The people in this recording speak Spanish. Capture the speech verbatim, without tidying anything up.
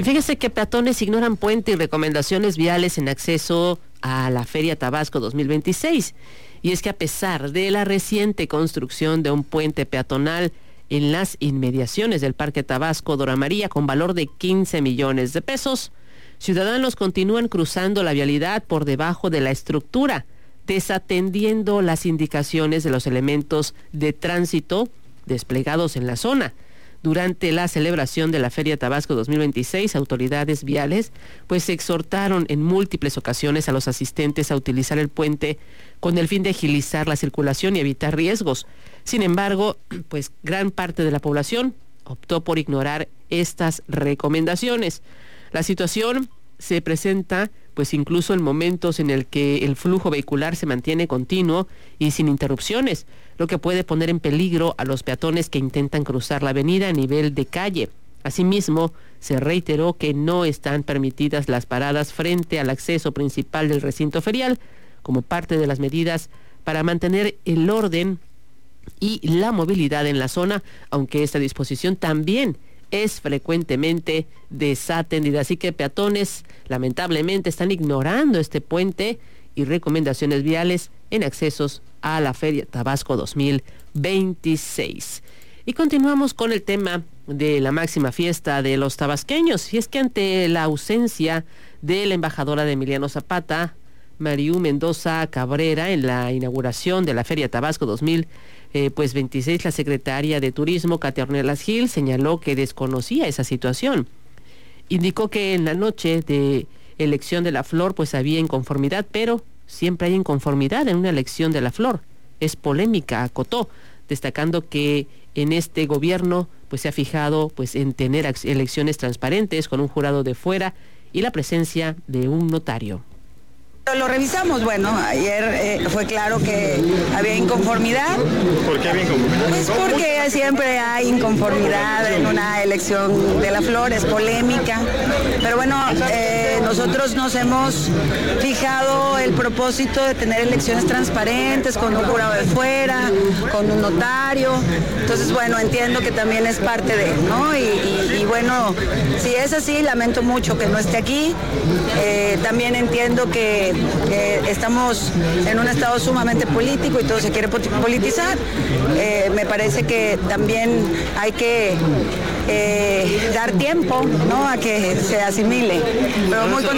Fíjese que peatones ignoran puente y recomendaciones viales en acceso a la Feria Tabasco dos mil veintiséis. Y es que a pesar de la reciente construcción de un puente peatonal en las inmediaciones del Parque Tabasco Dora María con valor de quince millones de pesos, ciudadanos continúan cruzando la vialidad por debajo de la estructura, desatendiendo las indicaciones de los elementos de tránsito desplegados en la zona. Durante la celebración de la Feria Tabasco dos mil veintiséis, autoridades viales pues exhortaron en múltiples ocasiones a los asistentes a utilizar el puente con el fin de agilizar la circulación y evitar riesgos. Sin embargo, pues gran parte de la población optó por ignorar estas recomendaciones. La situación se presenta pues incluso en momentos en el que el flujo vehicular se mantiene continuo y sin interrupciones, lo que puede poner en peligro a los peatones que intentan cruzar la avenida a nivel de calle. Asimismo, se reiteró que no están permitidas las paradas frente al acceso principal del recinto ferial, como parte de las medidas para mantener el orden y la movilidad en la zona, aunque esta disposición también es frecuentemente desatendida. Así que peatones lamentablemente están ignorando este puente y recomendaciones viales en accesos a la Feria Tabasco dos mil veintiséis. Y continuamos con el tema de la máxima fiesta de los tabasqueños. Y es que ante la ausencia de la embajadora de Emiliano Zapata, Mariú Mendoza Cabrera, en la inauguración de la Feria Tabasco dos mil veintiséis, la secretaria de Turismo, Katia Ornelas Gil, señaló que desconocía esa situación. Indicó que en la noche de elección de la flor pues había inconformidad, pero siempre hay inconformidad en una elección de la flor. Es polémica, acotó, destacando que en este gobierno pues se ha fijado pues en tener elecciones transparentes con un jurado de fuera y la presencia de un notario. Lo revisamos, bueno, ayer eh, fue claro que había inconformidad. ¿Por qué había inconformidad? Pues porque siempre hay inconformidad en una elección de la flor, es polémica. Pero bueno, eh, nosotros nos hemos fijado el propósito de tener elecciones transparentes, con un jurado de fuera, con un notario. Entonces, bueno, entiendo que también es parte de, ¿no? Y, y, y bueno, si es así, lamento mucho que no esté aquí. Eh, también entiendo que Eh, estamos en un estado sumamente político y todo se quiere politizar. Eh, me parece que también hay que eh, dar tiempo, ¿no?, a que se asimile. Pero muy